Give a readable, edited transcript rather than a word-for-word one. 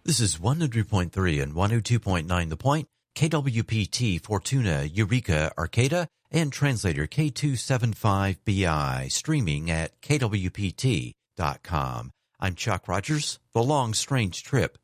This is 100.3 and 102.9 The Point, KWPT Fortuna, Eureka, Arcata, and translator K275BI, streaming at kwpt.com. I'm Chuck Rogers. The long, strange trip